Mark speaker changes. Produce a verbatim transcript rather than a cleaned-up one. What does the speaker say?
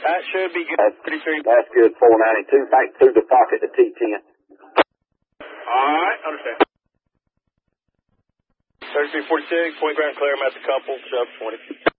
Speaker 1: That should be good.
Speaker 2: That's,
Speaker 1: thirty-three.
Speaker 2: that's good, four ninety-two. Back through the pocket to T ten.
Speaker 1: All right, understand. thirty-three forty-six, point ground clear, I'm at the couple, sub twenty.